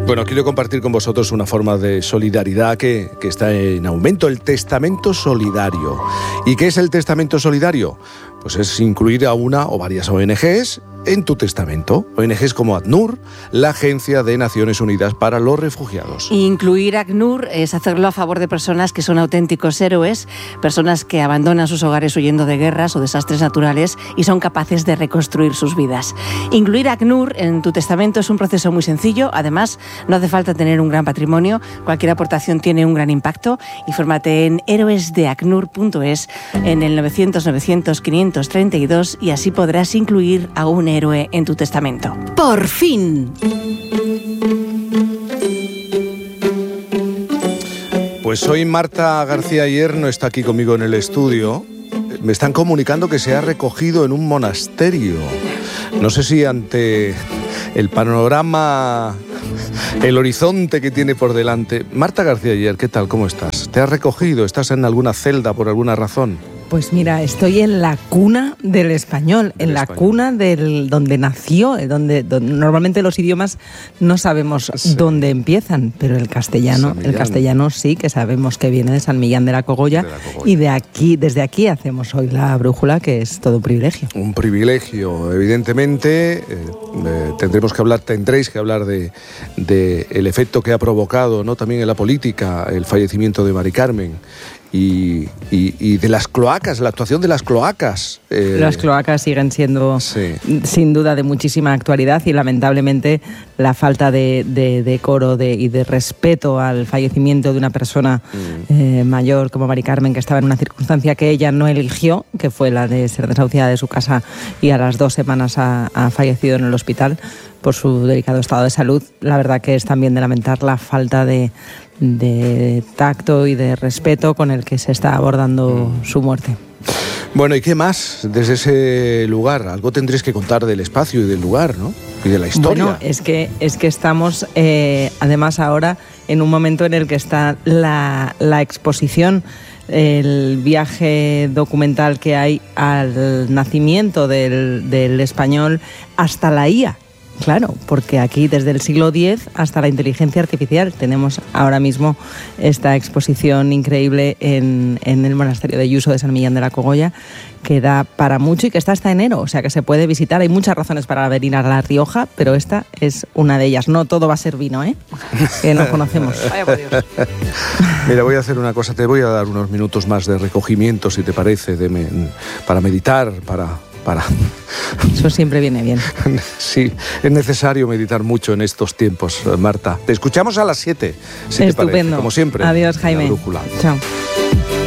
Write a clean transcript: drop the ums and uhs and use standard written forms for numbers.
Bueno, quiero compartir con vosotros una forma de solidaridad que está en aumento, el testamento solidario. ¿Y qué es el testamento solidario? Pues es incluir a una o varias ONGs en tu testamento. ONGs como ACNUR, la Agencia de Naciones Unidas para los Refugiados. Incluir ACNUR es hacerlo a favor de personas que son auténticos héroes, personas que abandonan sus hogares huyendo de guerras o desastres naturales y son capaces de reconstruir sus vidas. Incluir ACNUR en tu testamento es un proceso muy sencillo. Además, no hace falta tener un gran patrimonio. Cualquier aportación tiene un gran impacto. Infórmate en héroesdeacnur.es, en el 900-900-532 y así podrás incluir a un héroe en tu testamento. ¡Por fin! Pues hoy Marta García Ayer no está aquí conmigo en el estudio. Me están comunicando que se ha recogido en un monasterio. No sé si ante el panorama, el horizonte que tiene por delante. Marta García Ayer, ¿qué tal? ¿Cómo estás? ¿Te has recogido? ¿Estás en alguna celda por alguna razón? Pues mira, estoy en la cuna del español, cuna donde nació, donde normalmente los idiomas no sabemos dónde empiezan, pero el castellano sí que sabemos que viene de San Millán de la Cogolla, y desde aquí hacemos hoy la brújula, que es todo un privilegio. Un privilegio, evidentemente. Tendréis que hablar de el efecto que ha provocado, ¿no?, también en la política, el fallecimiento de Mari Carmen. Y de las cloacas, la actuación de las cloacas. Las cloacas siguen siendo, sin duda, de muchísima actualidad, y lamentablemente la falta de decoro y de respeto al fallecimiento de una persona mayor como Mari Carmen, que estaba en una circunstancia que ella no eligió, que fue la de ser desahuciada de su casa y a las 2 semanas ha fallecido en el hospital por su delicado estado de salud. La verdad que es también de lamentar la falta de tacto y de respeto con el que se está abordando su muerte. Bueno, ¿y qué más desde ese lugar? Algo tendréis que contar del espacio y del lugar, ¿no? Y de la historia. Bueno, es que estamos además ahora en un momento en el que está la exposición, el viaje documental que hay al nacimiento del español hasta la IA. Claro, porque aquí desde el siglo X hasta la inteligencia artificial tenemos ahora mismo esta exposición increíble en el monasterio de Yuso de San Millán de la Cogolla, que da para mucho y que está hasta enero, o sea que se puede visitar. Hay muchas razones para venir a La Rioja, pero esta es una de ellas. No todo va a ser vino, que no conocemos. Vaya por Dios. Mira, voy a hacer una cosa, te voy a dar unos minutos más de recogimiento, si te parece, para meditar, para... Eso siempre viene bien. Sí, es necesario meditar mucho en estos tiempos, Marta. Te escuchamos a las 7, si te parece, como siempre. Adiós, Jaime. La brújula. Chao.